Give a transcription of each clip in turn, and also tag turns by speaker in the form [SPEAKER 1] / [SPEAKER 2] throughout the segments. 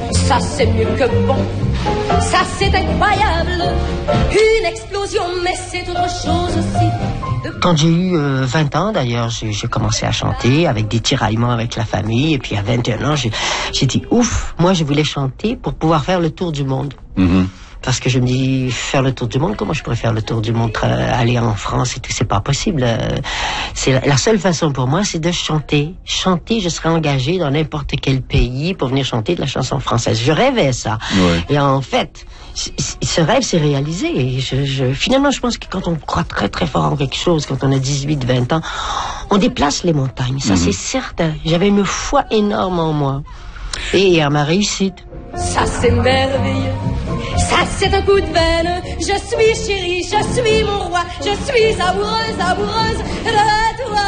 [SPEAKER 1] Ça c'est mieux que bon, ça c'est incroyable. Une explosion, mais c'est autre chose aussi.
[SPEAKER 2] Quand j'ai eu 20 ans, d'ailleurs, j'ai commencé à chanter avec des tiraillements avec la famille. Et puis à 21 ans, j'ai dit, ouf, moi je voulais chanter pour pouvoir faire le tour du monde. Mm-hmm. Parce que je me dis, faire le tour du monde, comment je pourrais faire le tour du monde, aller en France et tout, c'est pas possible. C'est la seule façon pour moi, c'est de chanter. Chanter, je serais engagée dans n'importe quel pays pour venir chanter de la chanson française. Je rêvais ça. Ouais. Et en fait, ce rêve s'est réalisé. Et finalement, je pense que quand on croit très très fort en quelque chose, quand on a 18, 20 ans, on déplace les montagnes. Ça, c'est certain. J'avais une foi énorme en moi. Et à ma réussite.
[SPEAKER 1] Ça, c'est merveilleux. Ça, c'est un coup de veine. Je suis chérie, je suis mon roi. Je suis amoureuse, amoureuse de toi.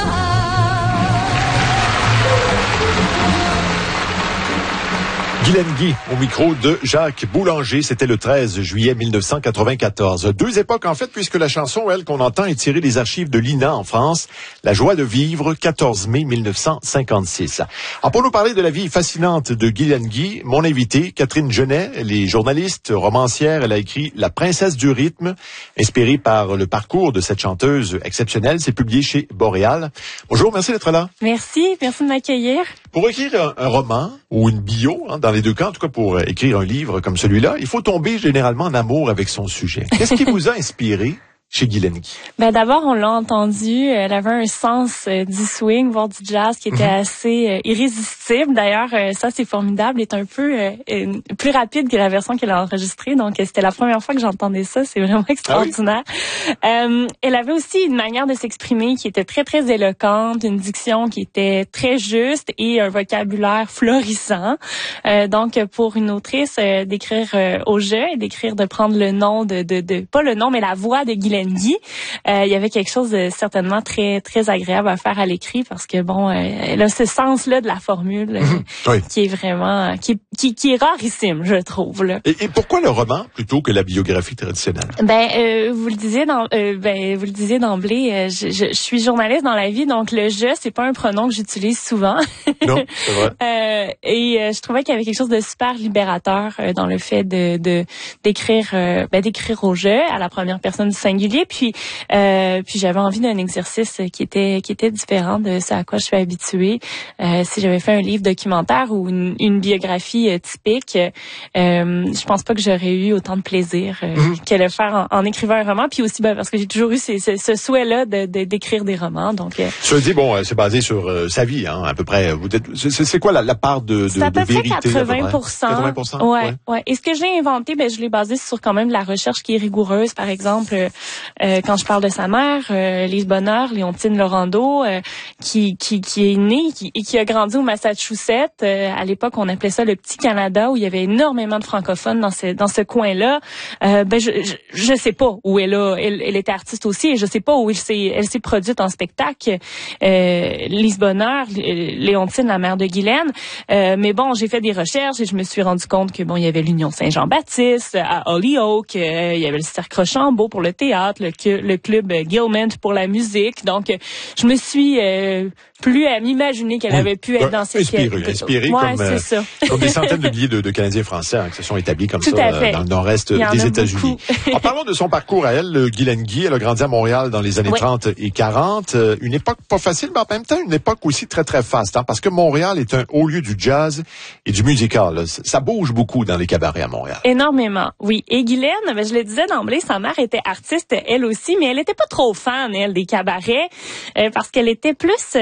[SPEAKER 3] Guylaine Guy, au micro de Jacques Boulanger. C'était le 13 juillet 1994. Deux époques, en fait, puisque la chanson, elle, qu'on entend est tirée des archives de l'INA en France. La joie de vivre, 14 mai 1956. Alors, pour nous parler de la vie fascinante de Guylaine Guy, mon invitée, Catherine Genet, elle est journaliste, romancière. Elle a écrit La princesse du rythme, inspirée par le parcours de cette chanteuse exceptionnelle. C'est publié chez Boréal. Bonjour, merci d'être là.
[SPEAKER 4] Merci de m'accueillir.
[SPEAKER 3] Pour écrire un roman ou une bio, dans les deux cas, en tout cas pour écrire un livre comme celui-là, il faut tomber généralement en amour avec son sujet. Qu'est-ce qui vous a inspiré chez Guylaine Guy?
[SPEAKER 4] D'abord, on l'a entendu, elle avait un sens du swing, voire du jazz qui était assez irrésistible. D'ailleurs, ça c'est formidable, elle est un peu plus rapide que la version qu'elle a enregistrée, donc c'était la première fois que j'entendais ça, c'est vraiment extraordinaire. Ah oui? Elle avait aussi une manière de s'exprimer qui était très très éloquente, une diction qui était très juste et un vocabulaire florissant. Donc pour une autrice, d'écrire au jeu et d'écrire, de prendre le nom de pas le nom mais la voix de Guylaine Guy, il y avait quelque chose de certainement très très agréable à faire à l'écrit parce que elle a ce sens-là de la formule qui est vraiment qui est rarissime, je trouve là.
[SPEAKER 3] Et pourquoi le roman plutôt que la biographie traditionnelle?
[SPEAKER 4] Vous le disiez d'emblée, je suis journaliste dans la vie, donc le je c'est pas un pronom que j'utilise souvent.
[SPEAKER 3] Non, c'est vrai.
[SPEAKER 4] Et je trouvais qu'il y avait quelque chose de super libérateur dans le fait d'écrire au je à la première personne du singulier. Puis j'avais envie d'un exercice qui était différent de ce à quoi je suis habituée. Si j'avais fait un livre documentaire ou une biographie typique, je pense pas que j'aurais eu autant de plaisir que le faire en écrivant un roman. Puis aussi parce que j'ai toujours eu ce souhait-là d'écrire des romans. Donc
[SPEAKER 3] je dis c'est basé sur sa vie, à peu près. C'est quoi la part de
[SPEAKER 4] c'est à peu près
[SPEAKER 3] vérité?
[SPEAKER 4] 80%.
[SPEAKER 3] 80%.
[SPEAKER 4] Ouais. Et ce que j'ai inventé, je l'ai basé sur quand même de la recherche qui est rigoureuse. Par exemple, quand je parle de sa mère, Lise Bonheur, Léontine Laurando, qui est née et qui a grandi au Massachusetts. À l'époque, on appelait ça le petit Canada, où il y avait énormément de francophones dans ce coin-là. Je sais pas où elle était artiste aussi, et je sais pas où elle s'est produite en spectacle. Lise Bonheur, Léontine, la mère de Guylaine. Mais j'ai fait des recherches et je me suis rendu compte que il y avait l'Union Saint-Jean-Baptiste à Holyoke, il y avait le Cercle Rochambeau pour le théâtre, le club Gilman pour la musique. Donc, je me suis plus à m'imaginer qu'elle avait pu être dans cette
[SPEAKER 3] inspirée comme des centaines de milliers de Canadiens français qui se sont établis comme
[SPEAKER 4] tout
[SPEAKER 3] ça dans le nord-est des États-Unis. En parlant de son parcours à elle, Guylaine Guy, elle a grandi à Montréal dans les années 30 et 40. Une époque pas facile, mais en même temps une époque aussi très très faste, parce que Montréal est un haut lieu du jazz et du musical. Ça bouge beaucoup dans les cabarets à Montréal.
[SPEAKER 4] Énormément, oui. Et Guylaine, je le disais d'emblée, sa mère était artiste elle aussi, mais elle était pas trop fan, elle, des cabarets, parce qu'elle était plus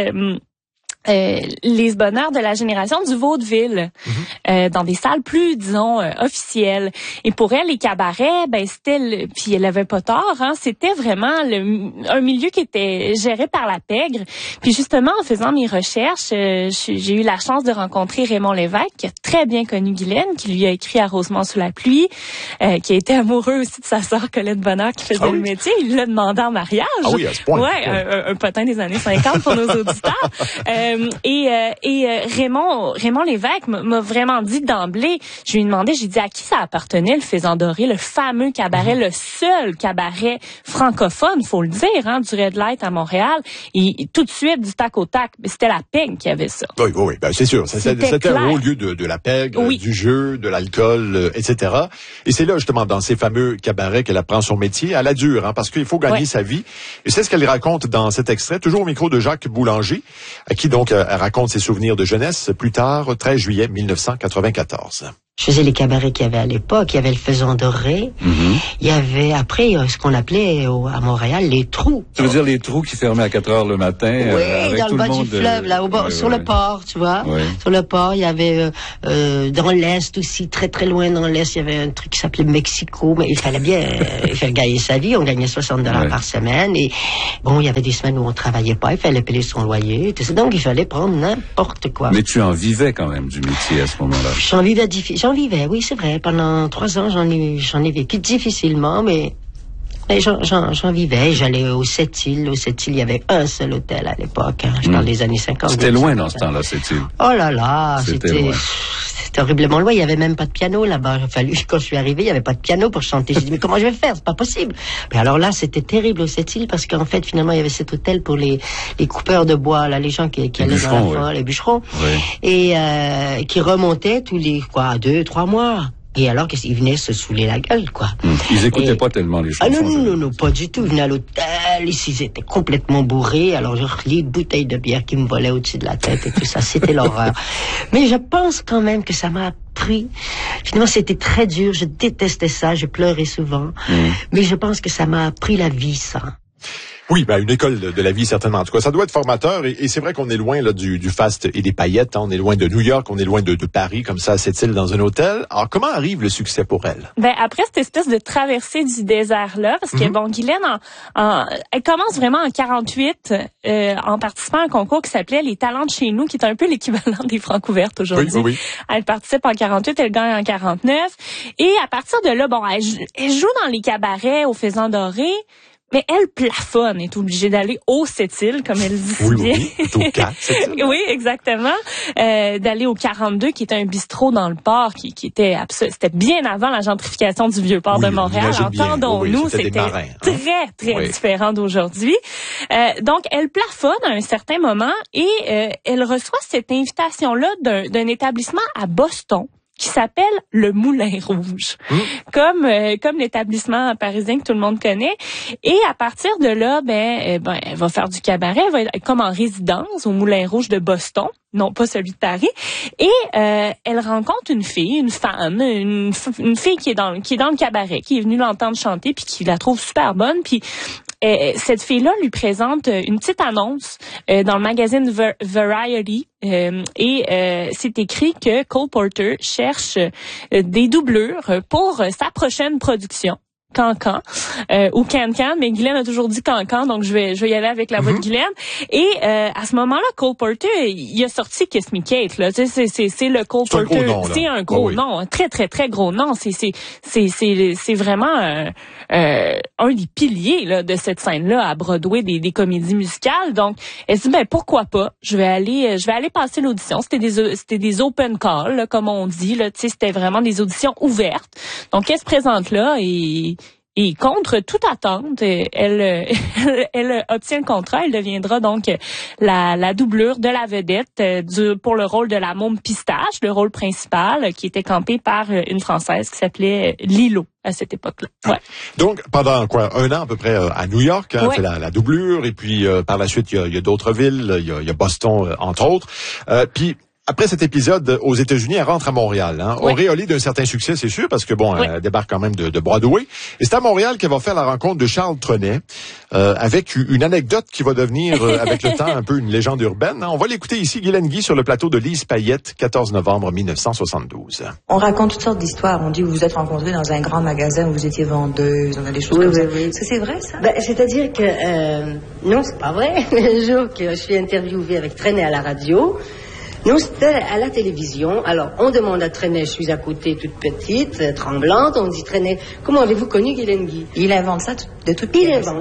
[SPEAKER 4] Lise Bonheur de la génération du vaudeville, dans des salles plus, disons, officielles. Et pour elle, les cabarets, c'était puis elle avait pas tort, c'était vraiment un milieu qui était géré par la pègre. Puis justement, en faisant mes recherches, j'ai eu la chance de rencontrer Raymond Lévesque, qui a très bien connu Guylaine, qui lui a écrit à Rosemont sous la pluie, qui a été amoureux aussi de sa sœur Colette Bonheur, qui faisait le métier. Il l'a demandé en mariage.
[SPEAKER 3] Ah oui, à ce point.
[SPEAKER 4] Ouais, un potin des années 50 pour nos auditeurs. Raymond Lévesque m'a vraiment dit d'emblée, je lui ai demandé, j'ai dit à qui ça appartenait le Faisan Doré, le fameux cabaret, le seul cabaret francophone, faut le dire, hein, du Red Light à Montréal. Et tout de suite, du tac au tac, c'était la PEG qui avait ça.
[SPEAKER 3] Oui, ben, c'est sûr. C'était un haut lieu de la PEG, du jeu, de l'alcool, etc. Et c'est là, justement, dans ces fameux cabarets qu'elle apprend son métier à la dure, hein, parce qu'il faut gagner sa vie. Et c'est ce qu'elle raconte dans cet extrait, toujours au micro de Jacques Boulanger, à qui donc elle raconte ses souvenirs de jeunesse plus tard, 13 juillet 1994.
[SPEAKER 2] Je faisais les cabarets qu'il y avait à l'époque. Il y avait le Faisan Doré. Il y avait après ce qu'on appelait à Montréal les trous.
[SPEAKER 5] Ça veut dire les trous qui fermaient à 4 heures le matin.
[SPEAKER 2] Oui,
[SPEAKER 5] avec
[SPEAKER 2] dans
[SPEAKER 5] tout
[SPEAKER 2] le bas
[SPEAKER 5] le monde,
[SPEAKER 2] du fleuve, là, sur le port, tu vois.
[SPEAKER 5] Oui.
[SPEAKER 2] Sur le port, il y avait dans l'Est aussi, très très loin dans l'Est, il y avait un truc qui s'appelait Mexico, mais il fallait bien faire gagner sa vie. On gagnait $60 par semaine. Et bon, il y avait des semaines où on travaillait pas, il fallait payer son loyer. Donc il fallait prendre n'importe quoi.
[SPEAKER 5] Mais tu en vivais quand même du métier à ce moment-là.
[SPEAKER 2] J'en vivais, oui, c'est vrai. Pendant 3 ans, j'en ai vécu difficilement, mais j'en vivais. J'allais aux Sept-Îles. Aux Sept-Îles, il y avait un seul hôtel à l'époque. Hein. Je parle des années 50.
[SPEAKER 5] C'était loin dans ce temps-là, Sept-Îles.
[SPEAKER 2] Oh là là, c'était horriblement loin. Il y avait même pas de piano là-bas. Quand je suis arrivée, il y avait pas de piano pour chanter. J'ai dit, mais comment je vais faire? C'est pas possible. Mais alors là, c'était terrible aux Sept-Îles parce qu'en fait, finalement, il y avait cet hôtel pour les coupeurs de bois, là, les gens qui allaient dans la forêt, les bûcherons. Oui. Et, qui remontaient tous les, 2-3 mois. Et alors qu'ils venaient se saouler la gueule, quoi.
[SPEAKER 5] Ils écoutaient pas tellement les chansons.
[SPEAKER 2] Non, pas du tout. Ils venaient à l'hôtel, ils étaient complètement bourrés. Alors, les bouteilles de bière qui me volaient au-dessus de la tête et tout ça, c'était l'horreur. Mais je pense quand même que ça m'a appris. Finalement, c'était très dur. Je détestais ça. Je pleurais souvent. Mais je pense que ça m'a appris la vie, ça.
[SPEAKER 3] Oui, ben une école de la vie certainement. En tout cas, ça doit être formateur et c'est vrai qu'on est loin là du faste et des paillettes. Hein. On est loin de New York, on est loin de Paris comme ça à Sept-Îles dans un hôtel. Alors comment arrive le succès pour elle?
[SPEAKER 4] Ben après cette espèce de traversée du désert là, parce que bon, Guylaine, elle commence vraiment en 48 en participant à un concours qui s'appelait Les Talents de chez nous, qui est un peu l'équivalent des Francs ouvertes aujourd'hui. Oui. Elle participe en 48, elle gagne en 49 et à partir de là, bon, elle joue dans les cabarets au Faisan Doré. Mais elle plafonne, est obligée d'aller au Sept-Îles, comme elle dit si bien. Oui, exactement. D'aller au 42, qui était un bistrot dans le port, qui était c'était bien avant la gentrification du Vieux-Port de Montréal. Entendons-nous, c'était très différent d'aujourd'hui. Donc, elle plafonne à un certain moment et elle reçoit cette invitation-là d'un établissement à Boston qui s'appelle le Moulin Rouge, comme l'établissement parisien que tout le monde connaît. Et à partir de là, elle va faire du cabaret, elle va être comme en résidence au Moulin Rouge de Boston, non pas celui de Paris. Et elle rencontre une fille, une femme, une fille qui est dans le cabaret, qui est venue l'entendre chanter puis qui la trouve super bonne. Puis cette fille-là lui présente une petite annonce dans le magazine Variety et c'est écrit que Cole Porter cherche des doublures pour sa prochaine production. Cancan ou Can-Can, mais Guylaine a toujours dit Cancan, donc je vais y aller avec la voix de Guylaine. Et à ce moment-là, Cole Porter, il a sorti Kiss Me Kate, là. Tu sais, c'est le Cole Porter, c'est un gros nom, un très très très gros nom. C'est vraiment un des piliers là de cette scène-là à Broadway des comédies musicales. Donc, elle se dit pourquoi pas, je vais aller passer l'audition. C'était des open calls, là, comme on dit, là. Tu sais, c'était vraiment des auditions ouvertes. Donc, elle se présente là et contre toute attente, elle obtient le contrat. Elle deviendra donc la doublure de la vedette pour le rôle de la môme Pistache, le rôle principal qui était campé par une Française qui s'appelait Lilo à cette époque-là. Ouais.
[SPEAKER 3] Donc, pendant 1 an à peu près à New York, hein, fait la doublure, et puis par la suite, il y a d'autres villes, il y a Boston, entre autres. Puis, après cet épisode aux États-Unis, elle rentre à Montréal. Hein. Auréolée d'un certain succès, c'est sûr, parce que elle débarque quand même de Broadway. Et c'est à Montréal qu'elle va faire la rencontre de Charles Trenet, avec une anecdote qui va devenir, avec le temps, un peu une légende urbaine. Hein. On va l'écouter ici, Guylaine Guy, sur le plateau de Lise Payette, 14 novembre 1972.
[SPEAKER 6] On raconte toutes sortes d'histoires. On dit que vous vous êtes rencontrés dans un grand magasin où vous étiez vendeuse, on a des choses comme ça. Oui. Est-ce que c'est vrai, ça?
[SPEAKER 2] C'est-à-dire que, non, c'est pas vrai. Le jour que je suis interviewée avec Trenet à la radio, nous, c'était à la télévision. Alors, on demande à Trenet, je suis à côté, toute petite, tremblante. On dit, Trenet, comment avez-vous connu Guylaine Guy?
[SPEAKER 6] Il invente ça de toute pièce.
[SPEAKER 2] Il invente.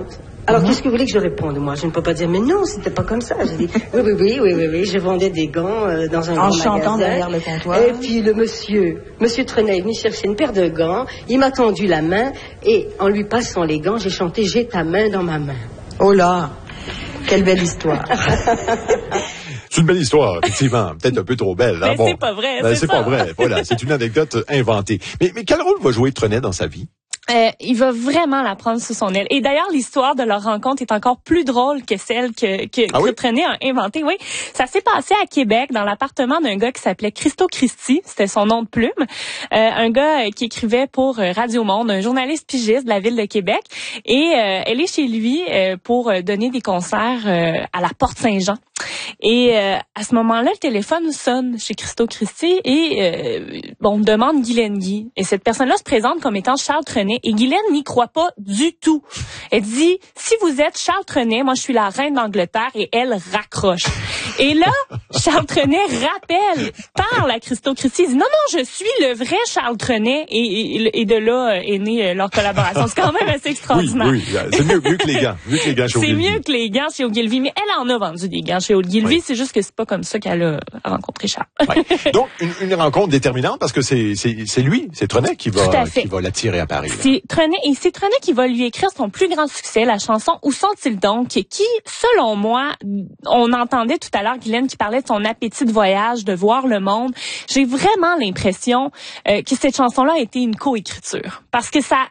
[SPEAKER 2] Alors, qu'est-ce que vous voulez que je réponde, moi? Je ne peux pas dire, mais non, c'était pas comme ça. J'ai dit, oui. Je vendais des gants dans un grand magasin.
[SPEAKER 6] En chantant derrière le comptoir.
[SPEAKER 2] Et puis le monsieur Trenet est venu chercher une paire de gants. Il m'a tendu la main et en lui passant les gants, j'ai chanté « J'ai ta main dans ma main ».
[SPEAKER 6] Oh là, quelle belle histoire.
[SPEAKER 3] C'est une belle histoire, effectivement. Peut-être un peu trop belle.
[SPEAKER 4] Mais c'est pas vrai,
[SPEAKER 3] c'est pas vrai. Voilà, c'est une anecdote inventée. Mais quel rôle va jouer Trenet dans sa vie?
[SPEAKER 4] Il va vraiment la prendre sous son aile. Et d'ailleurs, l'histoire de leur rencontre est encore plus drôle que celle que Trenet a inventée. Oui, ça s'est passé à Québec, dans l'appartement d'un gars qui s'appelait Christo Christie. C'était son nom de plume. Un gars qui écrivait pour Radio Monde, un journaliste pigiste de la ville de Québec. Et elle est chez lui pour donner des concerts à la Porte Saint-Jean. Et à ce moment-là, le téléphone sonne chez Christo Christie et on demande Guylaine Guy. Et cette personne-là se présente comme étant Charles Trenet. Et Guylaine n'y croit pas du tout. Elle dit, si vous êtes Charles Trenet, moi je suis la reine d'Angleterre, et elle raccroche. Et là, Charles Trenet parle à Christo Christie. Il dit, non, je suis le vrai Charles Trenet. Et de là est née leur collaboration. C'est quand même assez extraordinaire.
[SPEAKER 3] Oui, c'est mieux que les gants. Mieux que les gants chez Ogilvy.
[SPEAKER 4] C'est mieux que les gants chez Ogilvy. Mais elle en a vendu des gants chez Ogilvy. C'est juste que c'est pas comme ça qu'elle a rencontré Charles.
[SPEAKER 3] Donc, une rencontre déterminante parce que c'est lui, c'est Trenet qui va l'attirer à Paris.
[SPEAKER 4] C'est Trenet qui va lui écrire son plus grand succès, la chanson Où sont-ils donc, qui, selon moi, on entendait tout à l'heure Guylaine qui parlait de son appétit de voyage, de voir le monde. J'ai vraiment l'impression que cette chanson-là a été une coécriture. Parce que ça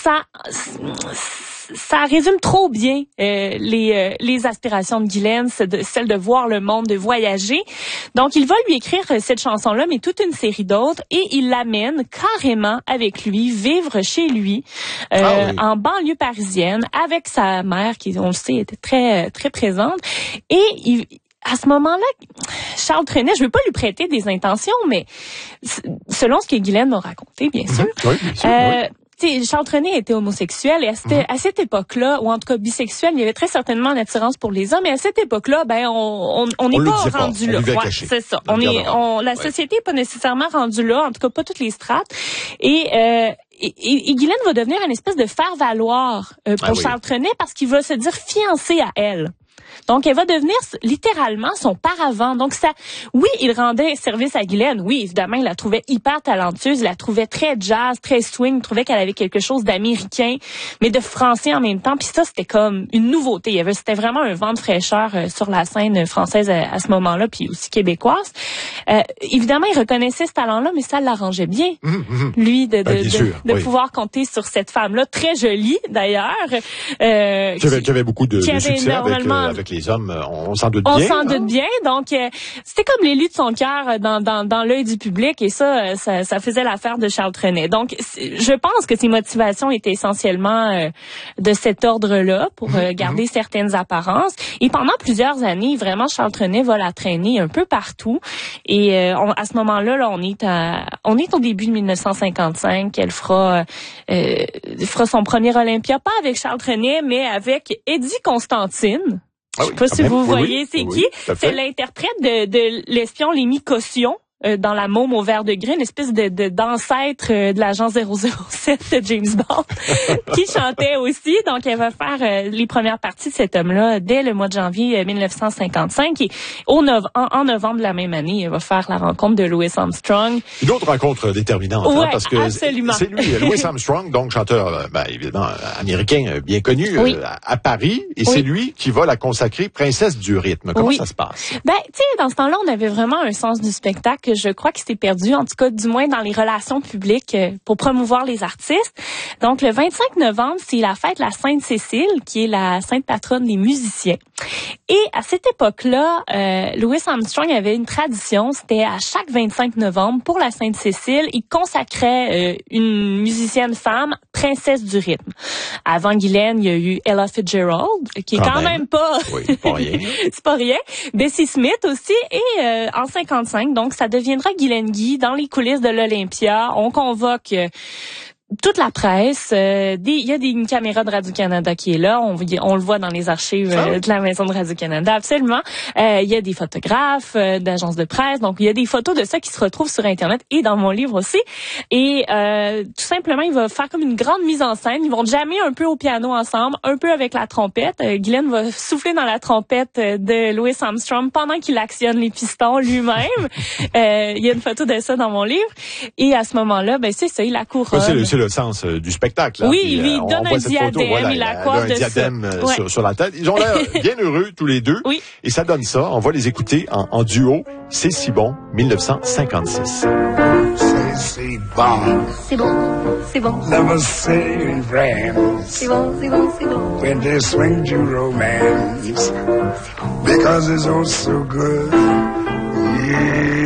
[SPEAKER 4] résume trop bien les aspirations de Guylaine, celle de voir le monde, de voyager. Donc, il va lui écrire cette chanson-là, mais toute une série d'autres, et il l'amène carrément avec lui, vivre chez lui, en banlieue parisienne, avec sa mère, qui, on le sait, était très, très présente. Et à ce moment-là, Charles Trenet, je veux pas lui prêter des intentions, mais selon ce que Guylaine m'a raconté, bien sûr,
[SPEAKER 3] oui, bien sûr,
[SPEAKER 4] Charles Trenet était homosexuel et à cette époque-là, ou en tout cas bisexuel, il y avait très certainement une attirance pour les hommes. Et à cette époque-là, on n'est pas rendu là. Ouais, c'est ça. La société n'est pas nécessairement rendue là, en tout cas pas toutes les strates. Et Guylaine va devenir une espèce de faire-valoir pour Charles Trenet parce qu'il va se dire fiancé à elle. Donc, elle va devenir littéralement son paravent. Donc, il rendait service à Guylaine. Oui, évidemment, il la trouvait hyper talentueuse. Il la trouvait très jazz, très swing. Il trouvait qu'elle avait quelque chose d'américain, mais de français en même temps. Puis ça, c'était comme une nouveauté. C'était vraiment un vent de fraîcheur sur la scène française à ce moment-là, puis aussi québécoise. Évidemment, il reconnaissait ce talent-là, mais ça l'arrangeait bien. Lui, de pouvoir compter sur cette femme-là, très jolie, d'ailleurs.
[SPEAKER 3] Qui avait beaucoup de succès avec les hommes, on s'en doute bien.
[SPEAKER 4] On s'en doute bien, donc c'était comme l'élu de son cœur dans l'œil du public, et ça faisait l'affaire de Charles Trenet. Donc, je pense que ses motivations étaient essentiellement de cet ordre-là, pour garder certaines apparences. Et pendant plusieurs années, vraiment, Charles Trenet va la traîner un peu partout. Et à ce moment-là, on est au début de 1955. Elle fera son premier Olympia, pas avec Charles Trenet, mais avec Eddie Constantine. Je sais pas si vous voyez c'est qui. C'est l'interprète de l'espion Lémi Caution dans La Môme au vert de gris, une espèce d'ancêtre de l'agent 007 de James Bond qui chantait aussi. Donc, elle va faire les premières parties de cet homme-là dès le mois de janvier 1955. Et en novembre de la même année, elle va faire la rencontre de Louis Armstrong.
[SPEAKER 3] Une autre rencontre déterminante, parce que
[SPEAKER 4] absolument.
[SPEAKER 3] C'est lui, Louis Armstrong, donc chanteur évidemment américain bien connu à Paris, et c'est lui qui va la consacrer princesse du rythme. Comment ça se passe?
[SPEAKER 4] Tu sais, dans ce temps-là, on avait vraiment un sens du spectacle. Je crois que c'était perdu, en tout cas, du moins dans les relations publiques pour promouvoir les artistes. Donc, le 25 novembre, c'est la fête de la Sainte-Cécile, qui est la sainte patronne des musiciens. Et à cette époque-là, Louis Armstrong avait une tradition, c'était à chaque 25 novembre, pour la Sainte-Cécile, il consacrait une musicienne femme, princesse du rythme. Avant Guylaine, il y a eu Ella Fitzgerald, qui est quand même pas...
[SPEAKER 3] Oui, pas rien.
[SPEAKER 4] C'est pas rien. Bessie Smith aussi, et en 55, donc ça deviendra Guylaine Guy dans les coulisses de l'Olympia. On convoque toute la presse, il y a une caméra de Radio-Canada qui est là, on le voit dans les archives de la maison de Radio-Canada, absolument. Il y a des photographes d'agences de presse, donc il y a des photos de ça qui se retrouvent sur Internet et dans mon livre aussi. Et tout simplement, il va faire comme une grande mise en scène. Ils vont jammer un peu au piano ensemble, un peu avec la trompette. Glenn va souffler dans la trompette de Louis Armstrong pendant qu'il actionne les pistons lui-même. Il y a une photo de ça dans mon livre. Et à ce moment-là, ben c'est ça, il la couronne.
[SPEAKER 3] C'est le sens du spectacle. Là.
[SPEAKER 4] Oui,
[SPEAKER 3] puis,
[SPEAKER 4] lui, il donne un diadème, il la coiffe de ça.
[SPEAKER 3] Un diadème sur la tête. Ils ont l'air bien heureux, tous les deux.
[SPEAKER 4] Oui.
[SPEAKER 3] Et ça donne ça. On va les écouter en duo. C'est si bon, 1956.
[SPEAKER 7] C'est bon.
[SPEAKER 1] C'est bon, c'est bon.
[SPEAKER 7] Never say in France.
[SPEAKER 1] C'est bon, c'est bon, c'est bon.
[SPEAKER 7] When they swing to romance.
[SPEAKER 1] C'est bon.
[SPEAKER 7] Because it's all so good. Yeah.